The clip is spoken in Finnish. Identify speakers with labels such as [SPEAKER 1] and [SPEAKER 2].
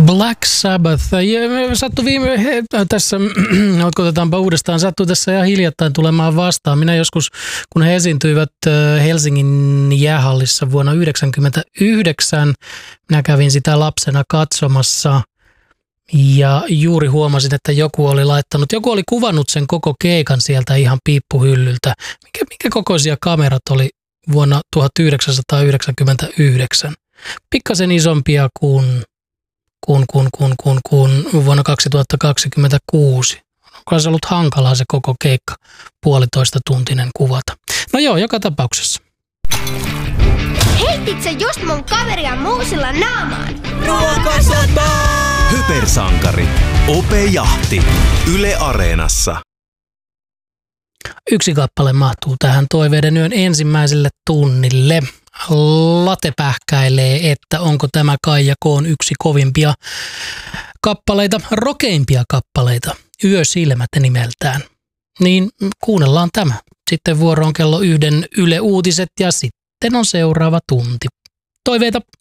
[SPEAKER 1] Black Sabbath. Sattui tässä, otetaanpa uudestaan, sattui tässä ihan hiljattain tulemaan vastaan. Minä joskus, kun he esiintyivät Helsingin jäähallissa vuonna 1999, minä kävin sitä lapsena katsomassa ja juuri huomasin, että joku oli kuvannut sen koko keikan sieltä ihan piippuhyllyltä. Mikä kokoisia kamerat oli vuonna 1999? Pikkasen isompia kuin vuonna 2026. Onko se ollut hankalaa se koko keikka, 1,5-tuntinen kuvata. No joo, joka tapauksessa.
[SPEAKER 2] Heitit sä just mun kaveria muusilla naamaan?
[SPEAKER 3] Ruokasota! Hypersankari. Ope Jahti. Yle Areenassa.
[SPEAKER 1] Yksi kappale mahtuu tähän Toiveiden yön ensimmäiselle tunnille. Late pähkäilee, että onko tämä Kaija K:n yksi kovimpia kappaleita, rokeimpia kappaleita, Yösilmät nimeltään. Niin kuunnellaan tämä. Sitten vuoro on kello 1 Yle Uutiset ja sitten on seuraava tunti. Toiveita!